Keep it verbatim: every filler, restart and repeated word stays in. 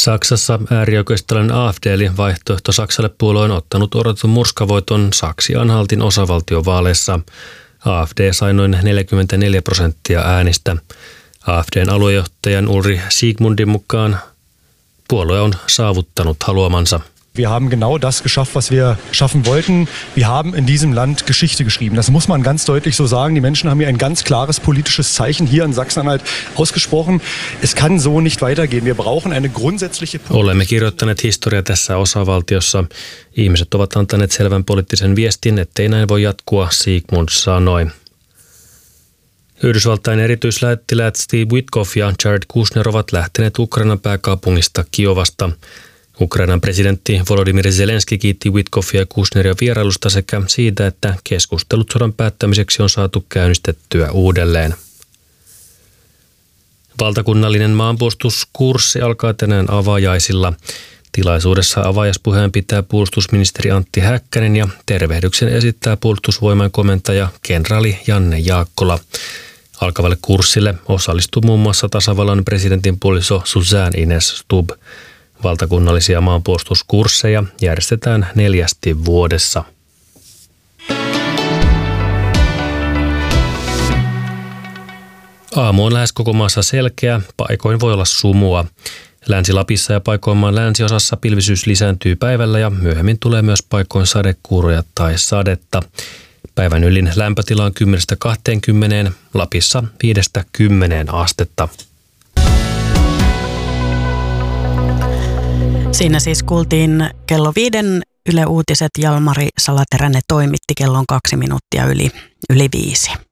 Saksassa äärioikeistolainen A F D eli vaihtoehto Saksalle -puolue on ottanut odotetun murskavoiton Saksi-Anhaltin osavaltiovaaleissa. A F D sai noin neljäkymmentäneljä prosenttia äänistä. A F D:n aluejohtajan Ulrich Siegmundin mukaan puolue on saavuttanut haluamansa. Wir haben genau das geschafft, was wir schaffen wollten. Wir haben in diesem Land Geschichte geschrieben. Das muss man ganz deutlich so sagen. Die Menschen haben hier ein ganz klares politisches Zeichen hier in Sachsen-Anhalt ausgesprochen. Es kann so nicht weitergehen. Wir brauchen eine grundsätzliche... Olemme kirjoittaneet historiaa tässä osavaltiossa. Ihmiset ovat antaneet selvän poliittisen viestin, ettei näin voi jatkua, Siegmund sanoi. Yhdysvaltain erityislähettiläät Steve Witkoff ja Jared Kushner ovat lähteneet Ukrainan pääkaupungista Kiovasta. Ukrainan presidentti Volodymyr Zelenski kiitti Witkoffia ja Kushneria vierailusta sekä siitä, että keskustelut sodan päättämiseksi on saatu käynnistettyä uudelleen. Valtakunnallinen maanpuolustuskurssi alkaa tänään avajaisilla. Tilaisuudessa avajaispuheen pitää puolustusministeri Antti Häkkänen ja tervehdyksen esittää puolustusvoimain komentaja kenraali Janne Jaakkola. Alkavalle kurssille osallistuu muun muassa tasavallan presidentin puoliso Suzanne Ines Stubb. Valtakunnallisia maanpuolustuskursseja järjestetään neljästi vuodessa. Aamu on lähes koko maassa selkeä, paikoin voi olla sumua. Länsi-Lapissa ja paikoin maan länsiosassa pilvisyys lisääntyy päivällä ja myöhemmin tulee myös paikoin sadekuuroja tai sadetta. Päivän ylin lämpötila on kymmenestä kahteenkymmeneen, Lapissa viidestä kymmeneen astetta. Siinä siis kuultiin kello viiden Yle Uutiset. Jalmari Salateränen toimitti, kello on kaksi minuuttia yli, yli viisi.